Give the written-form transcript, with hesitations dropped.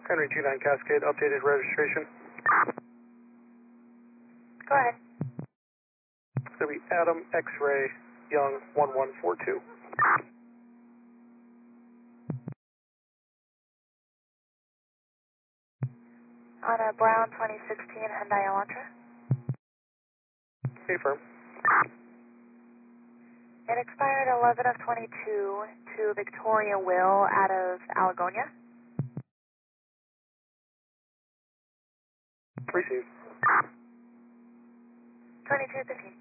Henry 29 Cascade, updated registration. Go ahead. It's going to be Adam X-Ray Young 1142. On a brown 2016 Hyundai Elantra. Affirm. It expired 11 of 22 to Victoria Will out of Allegonia. Receive. 2215.